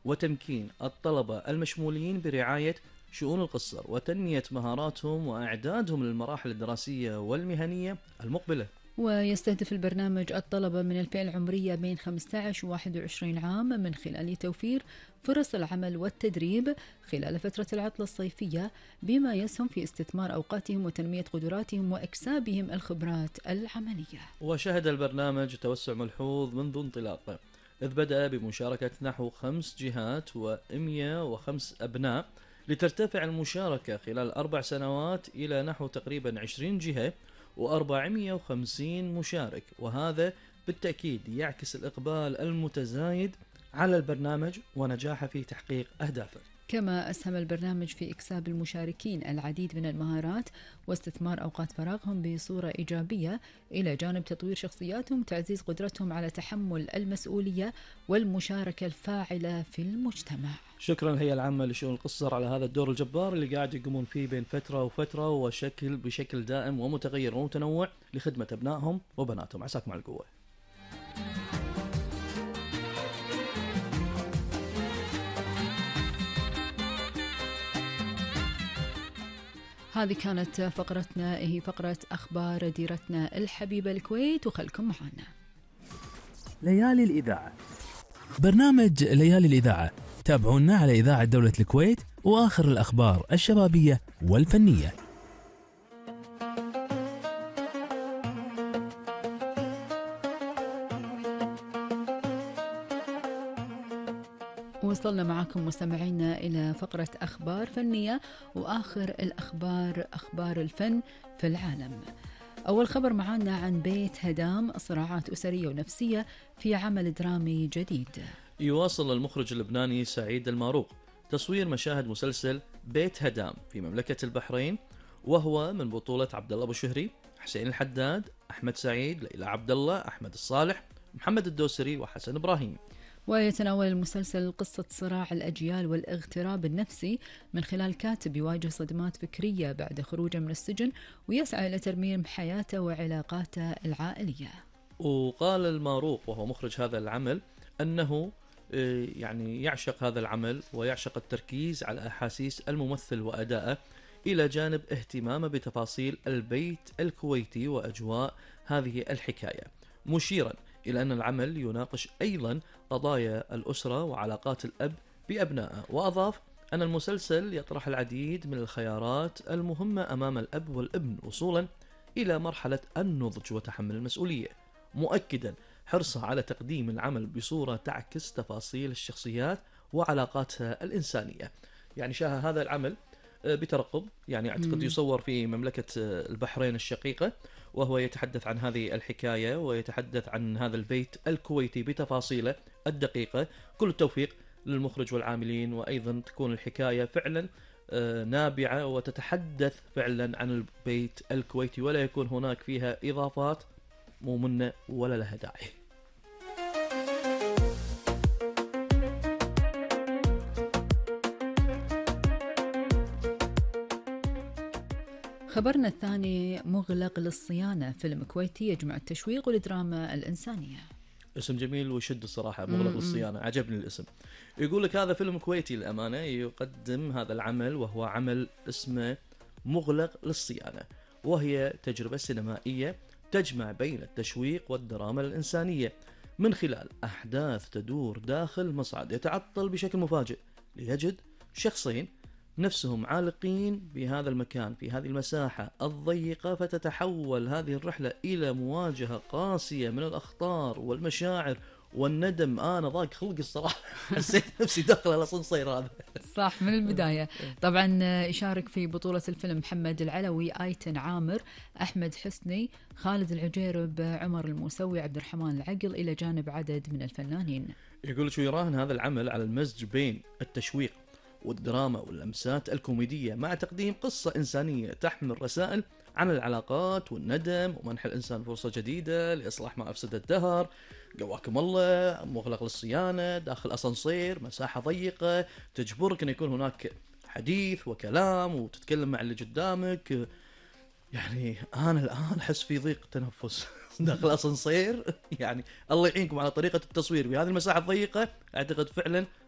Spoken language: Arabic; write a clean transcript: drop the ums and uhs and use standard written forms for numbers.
وتمكين الطلبة المشمولين برعاية شؤون القصر وتنمية مهاراتهم وإعدادهم للمراحل الدراسية والمهنية المقبلة. ويستهدف البرنامج الطلبة من الفئة العمرية بين 15 و 21 عام من خلال توفير فرص العمل والتدريب خلال فترة العطلة الصيفية، بما يسهم في استثمار أوقاتهم وتنمية قدراتهم وإكسابهم الخبرات العملية. وشهد البرنامج توسع ملحوظ منذ انطلاقه، إذ بدأ بمشاركة نحو 5 جهات و105 أبناء، لترتفع المشاركة خلال 4 سنوات إلى نحو تقريبا 20 جهة و450 مشارك، وهذا بالتأكيد يعكس الإقبال المتزايد على البرنامج ونجاحه في تحقيق أهدافه. كما أسهم البرنامج في إكساب المشاركين العديد من المهارات واستثمار أوقات فراغهم بصورة إيجابية، إلى جانب تطوير شخصياتهم وتعزيز قدرتهم على تحمل المسؤولية والمشاركة الفاعلة في المجتمع. شكرا الهيئة العامة لشؤون القصر على هذا الدور الجبار اللي قاعد يقومون فيه بين فترة وفترة بشكل دائم ومتغير ومتنوع لخدمة أبنائهم وبناتهم. عساكم على القوة. هذه كانت فقرتنا، هي فقرة أخبار ديرتنا الحبيبة الكويت، وخلكم معنا. ليالي الإذاعة، برنامج ليالي الإذاعة، تابعونا على إذاعة دولة الكويت وآخر الأخبار الشبابية والفنية. وصلنا معكم مستمعينا إلى فقرة أخبار فنية وآخر الأخبار، أخبار الفن في العالم. أول خبر معانا عن بيت هدام، صراعات أسرية ونفسية في عمل درامي جديد. يواصل المخرج اللبناني سعيد الماروق تصوير مشاهد مسلسل بيت هدام في مملكة البحرين، وهو من بطولة عبد الله أبو شهري، حسين الحداد، أحمد سعيد، ليلى عبد الله، أحمد الصالح، محمد الدوسري وحسن إبراهيم. ويتناول المسلسل قصة صراع الأجيال والاغتراب النفسي من خلال كاتب يواجه صدمات فكرية بعد خروجه من السجن، ويسعى إلى ترميم حياته وعلاقاته العائلية. وقال الماروق وهو مخرج هذا العمل أنه يعني يعشق هذا العمل ويعشق التركيز على أحاسيس الممثل وأدائه، إلى جانب اهتمامه بتفاصيل البيت الكويتي وأجواء هذه الحكاية، مشيرا إلى أن العمل يناقش أيضا قضايا الأسرة وعلاقات الأب بأبنائه. وأضاف أن المسلسل يطرح العديد من الخيارات المهمة أمام الأب والابن وصولا إلى مرحلة النضج وتحمل المسؤولية، مؤكدا حرصه على تقديم العمل بصورة تعكس تفاصيل الشخصيات وعلاقاتها الإنسانية. يعني شاهد هذا العمل بترقب، يعني أعتقد يصور في مملكة البحرين الشقيقة، وهو يتحدث عن هذه الحكاية ويتحدث عن هذا البيت الكويتي بتفاصيله الدقيقة. كل التوفيق للمخرج والعاملين، وأيضا تكون الحكاية فعلا نابعة وتتحدث فعلا عن البيت الكويتي، ولا يكون هناك فيها إضافات مو منه ولا لها داعي. خبرنا الثاني مغلق للصيانة، فيلم كويتي يجمع التشويق والدراما الإنسانية. اسم جميل ويشد الصراحة، مغلق للصيانة، عجبني الاسم. يقول لك هذا فيلم كويتي للأمانة يقدم هذا العمل، وهو عمل اسمه مغلق للصيانة، وهي تجربة سينمائية تجمع بين التشويق والدراما الإنسانية من خلال أحداث تدور داخل مصعد يتعطل بشكل مفاجئ، ليجد شخصين نفسهم عالقين بهذا المكان في هذه المساحة الضيقة، فتتحول هذه الرحلة إلى مواجهة قاسية من الأخطار والمشاعر والندم. أنا ضاق خلقي الصراحة، حسيت نفسي داخل الأسانسير هذا. صح من البداية. طبعا يشارك في بطولة الفيلم محمد العلوي، آيتن عامر، أحمد حسني، خالد العجيرب، عمر الموسوي، عبد الرحمن العقل، إلى جانب عدد من الفنانين. يقول شو يراهن هذا العمل على المزج بين التشويق والدراما واللمسات الكوميدية، مع تقديم قصة إنسانية تحمل رسائل عن العلاقات والندم ومنح الإنسان فرصة جديدة لإصلاح ما أفسد الدهر. قواكم الله، مغلق للصيانة، داخل أسانسير، مساحة ضيقة تجبرك أن يكون هناك حديث وكلام وتتكلم مع اللي قدامك. يعني أنا الآن أحس في ضيق تنفس داخل أسانسير. يعني الله يعينكم على طريقة التصوير بهذه المساحة الضيقة، أعتقد فعلا